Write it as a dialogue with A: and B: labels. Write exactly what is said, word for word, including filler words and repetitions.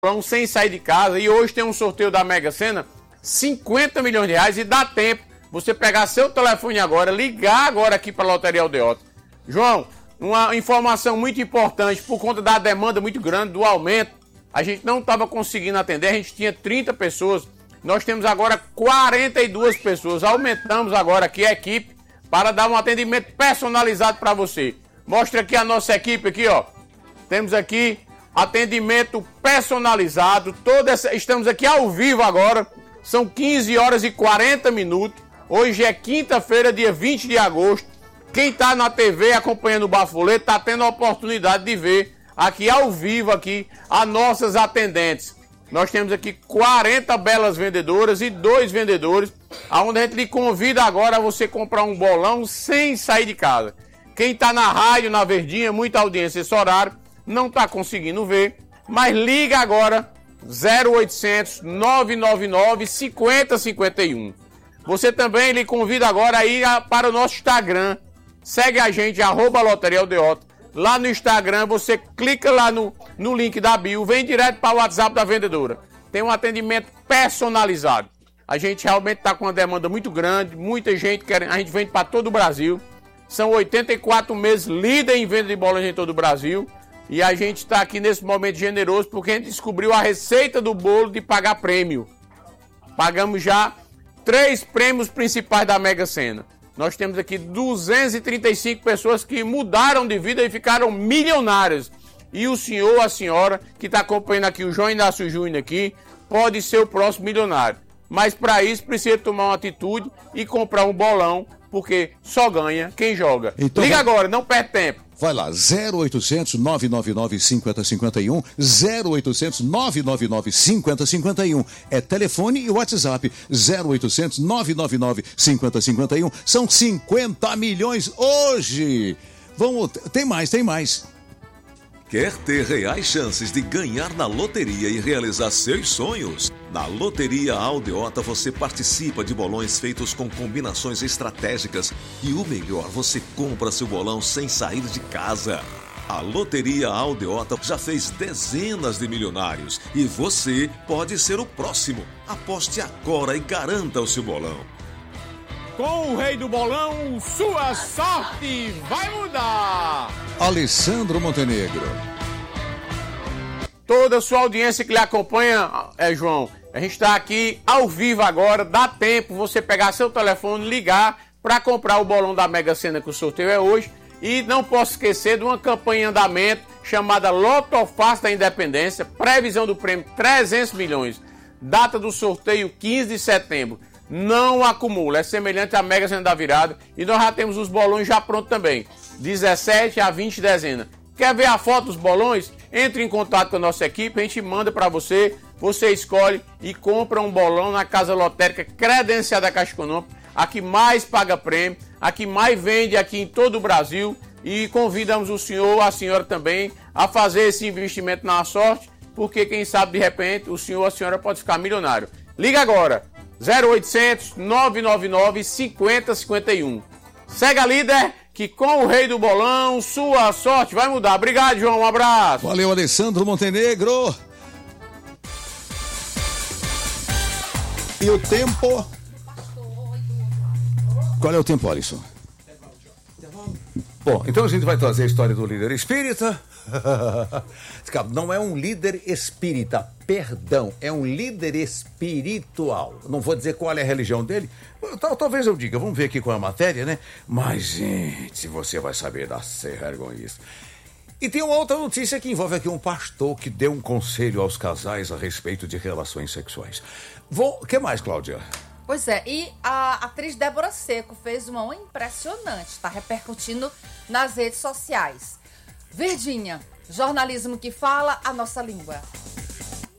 A: sem sair de casa, e hoje tem um sorteio da Mega Sena, cinquenta milhões de reais, e dá tempo você pegar seu telefone agora, ligar agora aqui para a Loteria Aldeota. João, uma informação muito importante, por conta da demanda muito grande, do aumento, a gente não estava conseguindo atender, a gente tinha trinta pessoas, nós temos agora quarenta e duas pessoas, aumentamos agora aqui a equipe para dar um atendimento personalizado para você. Mostra aqui a nossa equipe aqui, ó, temos aqui atendimento personalizado, toda essa, estamos aqui ao vivo agora, são quinze horas e quarenta minutos, hoje é quinta-feira, dia vinte de agosto, quem está na T V acompanhando o Bafulê está tendo a oportunidade de ver aqui ao vivo aqui as nossas atendentes. Nós temos aqui quarenta belas vendedoras e dois vendedores, onde a gente lhe convida agora a você comprar um bolão sem sair de casa. Quem está na rádio, na Verdinha, muita audiência esse horário, não está conseguindo ver, mas liga agora zero oitocentos, nove nove nove, cinquenta cinquenta e um. Você também lhe convida agora a ir para o nosso Instagram, segue a gente, arroba Loteria Aldeota. Lá no Instagram você clica lá no, no link da bio, vem direto para o WhatsApp da vendedora. Tem um atendimento personalizado. A gente realmente está com uma demanda muito grande, muita gente quer, a gente vende para todo o Brasil. São oitenta e quatro meses líder em venda de bolas em todo o Brasil. E a gente está aqui nesse momento generoso porque a gente descobriu a receita do bolo de pagar prêmio. Pagamos já três prêmios principais da Mega Sena. Nós temos aqui duzentas e trinta e cinco pessoas que mudaram de vida e ficaram milionárias. E o senhor, a senhora, que está acompanhando aqui, o João Inácio Júnior aqui, pode ser o próximo milionário. Mas para isso precisa tomar uma atitude e comprar um bolão, porque só ganha quem joga. Então, liga agora, não perde tempo.
B: Vai lá, zero oitocentos, nove nove nove, cinquenta cinquenta e um, zero oitocentos, nove nove nove, cinquenta cinquenta e um. É telefone e WhatsApp, zero oitocentos, nove nove nove, cinquenta cinquenta e um. São cinquenta milhões hoje. Vamos, tem mais, tem mais.
C: Quer ter reais chances de ganhar na loteria e realizar seus sonhos? Na Loteria Aldeota você participa de bolões feitos com combinações estratégicas e o melhor, você compra seu bolão sem sair de casa. A Loteria Aldeota já fez dezenas de milionários e você pode ser o próximo. Aposte agora e garanta o seu bolão.
A: Com o rei do bolão, sua sorte vai mudar!
B: Alessandro Montenegro.
A: Toda a sua audiência que lhe acompanha, é, João, a gente está aqui ao vivo agora, dá tempo você pegar seu telefone, ligar para comprar o bolão da Mega Sena, que o sorteio é hoje. E não posso esquecer de uma campanha em andamento chamada Loto Fácil da Independência, previsão do prêmio trezentos milhões, data do sorteio quinze de setembro. Não acumula, é semelhante à Mega Sena da Virada. E nós já temos os bolões já prontos também, dezessete a vinte de dezembro. Quer ver a foto dos bolões? Entre em contato com a nossa equipe, a gente manda para você, você escolhe e compra um bolão na Casa Lotérica credenciada da Caixa Econômica, a que mais paga prêmio, a que mais vende aqui em todo o Brasil, e convidamos o senhor, a senhora também, a fazer esse investimento na sorte, porque quem sabe de repente o senhor, a senhora pode ficar milionário. Liga agora, zero oitocentos, nove nove nove, cinquenta cinquenta e um. Segue a líder, que com o rei do bolão, sua sorte vai mudar. Obrigado, João, um abraço.
B: Valeu, Alessandro Montenegro. E o tempo? Qual é o tempo, Alisson?
D: Bom, então a gente vai trazer a história do líder espírita. Não é um líder espírita, perdão, é um líder espiritual. Não vou dizer qual é a religião dele, talvez eu diga, vamos ver aqui qual é a matéria, né? Mas, gente, você vai saber dar certo com isso. E tem uma outra notícia que envolve aqui um pastor que deu um conselho aos casais a respeito de relações sexuais. O que mais, Cláudia?
E: Pois é, e a atriz Débora Seco fez uma impressionante, está repercutindo nas redes sociais. Verdinha, jornalismo que fala a nossa língua.